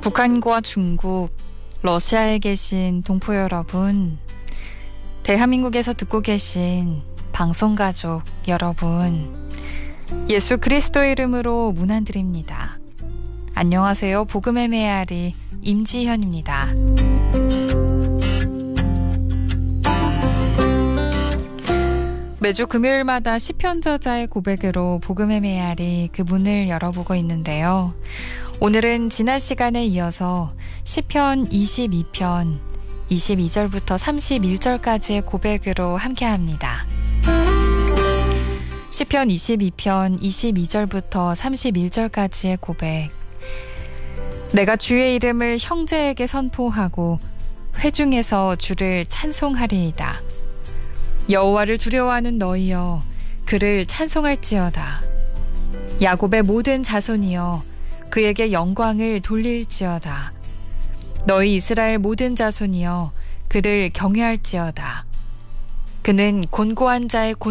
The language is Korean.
북한과 중국, 러시아에 계신 동포 여러분, 대한민국에서 듣고 계신 방송가족 여러분, 예수 그리스도의 이름으로 문안드립니다. 안녕하세요. 복음의 메아리 임지현입니다. 매주 금요일마다 시편 저자의 고백으로 복음의 메아리 그 문을 열어보고 있는데요. 오늘은 지난 시간에 이어서 시편 22편 22절부터 31절까지의 고백으로 함께합니다. 시편 22편 22절부터 31절까지의 고백. 내가 주의 이름을 형제에게 선포하고 회중에서 주를 찬송하리이다. 여호와를 두려워하는 너희여 그를 찬송할지어다. 야곱의 모든 자손이여 그에게 영광을 돌릴지어다. 너희 이스라엘 모든 자손이여 그를 경외할지어다. 그는 곤고한 자의